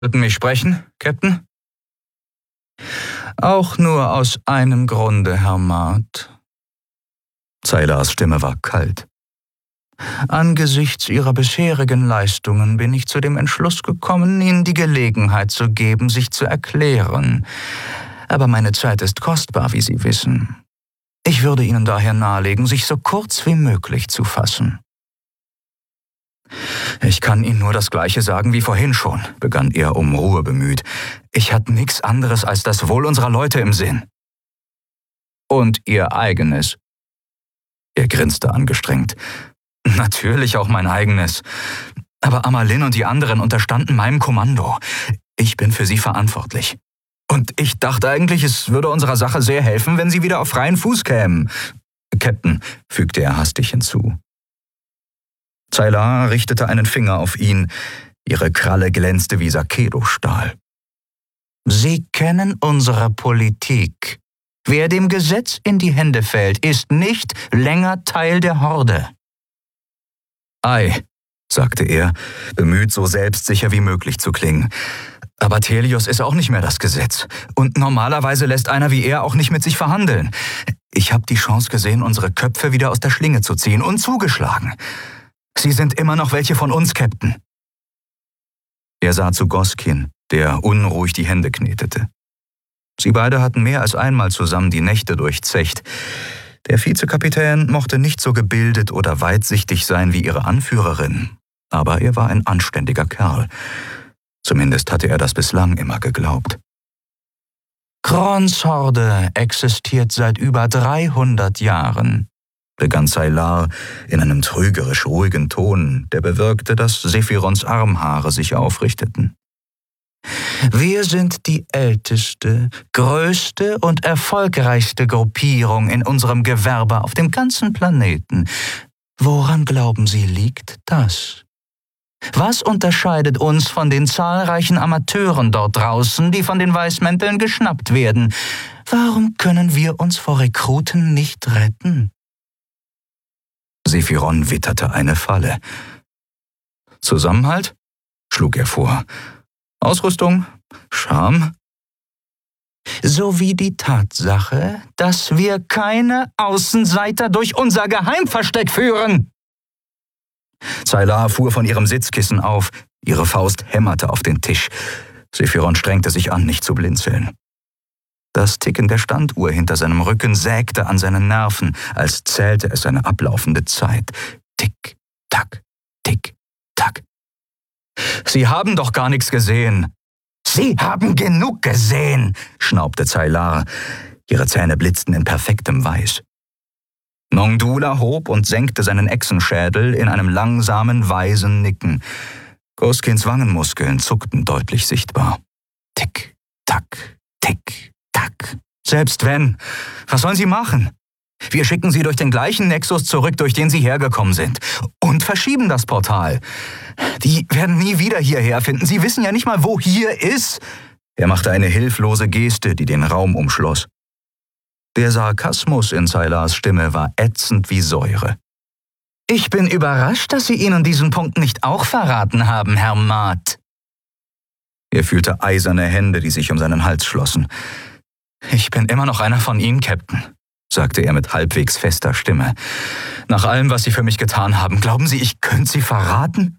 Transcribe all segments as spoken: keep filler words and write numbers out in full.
Wollten mich sprechen, Captain? Auch nur aus einem Grunde, Herr Mart. Zailars Stimme war kalt. Angesichts Ihrer bisherigen Leistungen bin ich zu dem Entschluss gekommen, Ihnen die Gelegenheit zu geben, sich zu erklären. Aber meine Zeit ist kostbar, wie Sie wissen. Ich würde Ihnen daher nahelegen, sich so kurz wie möglich zu fassen. »Ich kann Ihnen nur das Gleiche sagen wie vorhin schon«, begann er um Ruhe bemüht. »Ich hatte nichts anderes als das Wohl unserer Leute im Sinn.« »Und Ihr eigenes?« Er grinste angestrengt. »Natürlich auch mein eigenes. Aber Amalin und die anderen unterstanden meinem Kommando. Ich bin für sie verantwortlich. Und ich dachte eigentlich, es würde unserer Sache sehr helfen, wenn sie wieder auf freien Fuß kämen. Captain«, fügte er hastig hinzu. Zaylar richtete einen Finger auf ihn. Ihre Kralle glänzte wie Sakedo-Stahl. »Sie kennen unsere Politik. Wer dem Gesetz in die Hände fällt, ist nicht länger Teil der Horde.« »Ei«, sagte er, bemüht, so selbstsicher wie möglich zu klingen. »Aber Thelios ist auch nicht mehr das Gesetz. Und normalerweise lässt einer wie er auch nicht mit sich verhandeln. Ich habe die Chance gesehen, unsere Köpfe wieder aus der Schlinge zu ziehen und zugeschlagen. Sie sind immer noch welche von uns, Captain.« Er sah zu Goskin, der unruhig die Hände knetete. Sie beide hatten mehr als einmal zusammen die Nächte durchzecht. Der Vizekapitän mochte nicht so gebildet oder weitsichtig sein wie ihre Anführerin, aber er war ein anständiger Kerl. Zumindest hatte er das bislang immer geglaubt. »Krons Horde existiert seit über dreihundert Jahren«, begann Zaylar in einem trügerisch ruhigen Ton, der bewirkte, dass Sephirons Armhaare sich aufrichteten. »Wir sind die älteste, größte und erfolgreichste Gruppierung in unserem Gewerbe auf dem ganzen Planeten. Woran glauben Sie, liegt das? Was unterscheidet uns von den zahlreichen Amateuren dort draußen, die von den Weißmänteln geschnappt werden? Warum können wir uns vor Rekruten nicht retten?« Sephiron witterte eine Falle. »Zusammenhalt?«, schlug er vor. »Ausrüstung? Charme?« »Sowie die Tatsache, dass wir keine Außenseiter durch unser Geheimversteck führen.« Zaylar fuhr von ihrem Sitzkissen auf, ihre Faust hämmerte auf den Tisch. Sephiron strengte sich an, nicht zu blinzeln. Das Ticken der Standuhr hinter seinem Rücken sägte an seinen Nerven, als zählte es seine ablaufende Zeit. Tick, tack, tick, tack. »Sie haben doch gar nichts gesehen.« »Sie haben genug gesehen«, schnaubte Zaylar. Ihre Zähne blitzten in perfektem Weiß. Nongdula hob und senkte seinen Echsenschädel in einem langsamen, weisen Nicken. Goskins Wangenmuskeln zuckten deutlich sichtbar. Tick, tack, tick, tack. »Selbst wenn. Was sollen Sie machen? Wir schicken Sie durch den gleichen Nexus zurück, durch den Sie hergekommen sind. Und verschieben das Portal. Die werden nie wieder hierher finden. Sie wissen ja nicht mal, wo hier ist.« Er machte eine hilflose Geste, die den Raum umschloss. Der Sarkasmus in Zaylars Stimme war ätzend wie Säure. »Ich bin überrascht, dass Sie Ihnen diesen Punkt nicht auch verraten haben, Herr Mart.« Er fühlte eiserne Hände, die sich um seinen Hals schlossen. »Ich bin immer noch einer von Ihnen, Captain«, sagte er mit halbwegs fester Stimme. »Nach allem, was Sie für mich getan haben, glauben Sie, ich könnte Sie verraten?«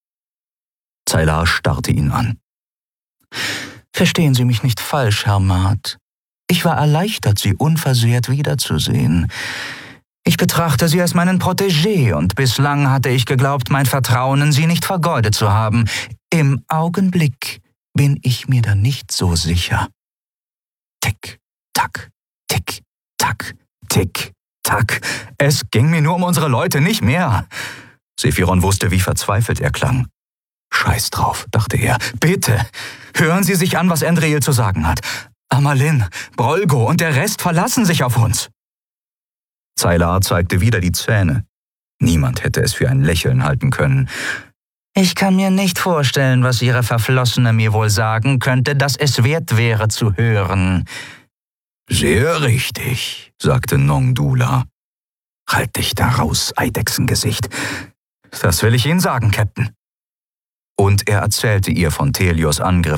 Zaylar starrte ihn an. »Verstehen Sie mich nicht falsch, Herr Mart. Ich war erleichtert, Sie unversehrt wiederzusehen. Ich betrachte Sie als meinen Protégé und bislang hatte ich geglaubt, mein Vertrauen in Sie nicht vergeudet zu haben. Im Augenblick bin ich mir da nicht so sicher.« Tick, tack, tick, tack, tick, tack. Es ging mir nur um unsere Leute, nicht mehr. Sephiron wusste, wie verzweifelt er klang. »Scheiß drauf«, dachte er. »Bitte, hören Sie sich an, was Endriel zu sagen hat. Amalin, Brolgo und der Rest verlassen sich auf uns.« Zaylar zeigte wieder die Zähne. Niemand hätte es für ein Lächeln halten können. »Ich kann mir nicht vorstellen, was Ihre Verflossene mir wohl sagen könnte, dass es wert wäre zu hören.« »Sehr richtig«, sagte Nongdula. »Halt dich da raus, Eidechsengesicht.« »Das will ich Ihnen sagen, Captain.« Und er erzählte ihr von Thelios Angriff